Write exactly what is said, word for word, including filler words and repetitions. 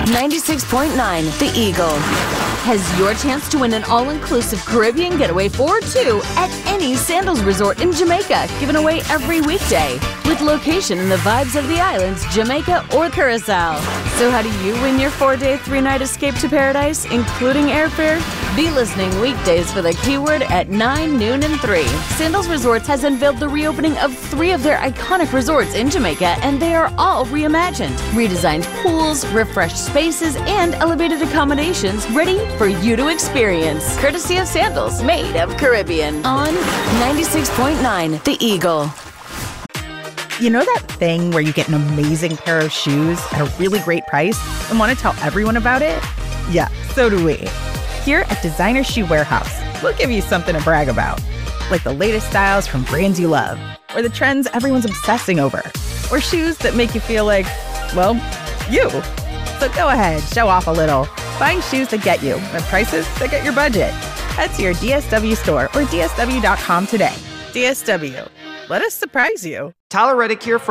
ninety-six point nine The Eagle has your chance to win an all-inclusive Caribbean getaway for two at any Sandals resort in Jamaica, given away every weekday, with location in the vibes of the islands, Jamaica or Curacao. So how do you win your four-day, three-night escape to paradise, including airfare? Be listening weekdays for the keyword at nine, noon, and three. Sandals Resorts has unveiled the reopening of three of their iconic resorts in Jamaica, and they are all reimagined. Redesigned pools, refreshed spaces, and elevated accommodations ready for you to experience. Courtesy of Sandals, made of Caribbean. On ninety-six point nine The Eagle. You know that thing where you get an amazing pair of shoes at a really great price and want to tell everyone about it? Yeah, so do we. Here at Designer Shoe Warehouse, we'll give you something to brag about, like the latest styles from brands you love, or the trends everyone's obsessing over, or shoes that make you feel like, well, you. So go ahead, show off a little. Find shoes that get you at prices that get your budget. Head to your D S W store or D S W dot com today. D S W. Let us surprise you. Tyler Reddick here for